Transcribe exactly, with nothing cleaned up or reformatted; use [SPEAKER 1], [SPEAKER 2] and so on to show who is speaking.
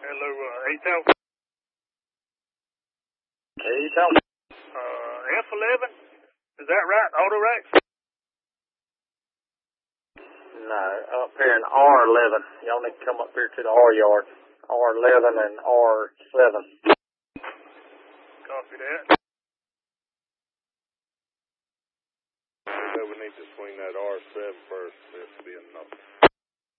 [SPEAKER 1] Hello, uh, A-Town.
[SPEAKER 2] A-Town.
[SPEAKER 1] Uh, F eleven? Is that right? Auto Rex?
[SPEAKER 2] No, up here in R eleven. Y'all need to come up here to the R yard. R eleven and R seven.
[SPEAKER 1] Copy that.
[SPEAKER 3] So we need to swing that R seven first. This will be enough.